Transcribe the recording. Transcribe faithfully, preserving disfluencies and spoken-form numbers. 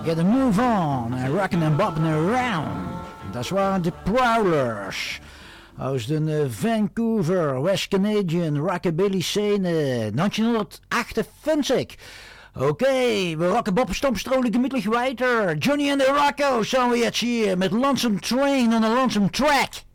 Get a move on en rockin' and boppin' around. Dat waren de Prowlers. Uit de uh, Vancouver, West Canadian rockabilly scene negentien achtenvijftig. Oké, okay, we rocken boppen stomstrolijk gemütlich weiter. Johnny and the Rocko's zijn we jetzt hier met Lonesome Train on a Lonesome Track.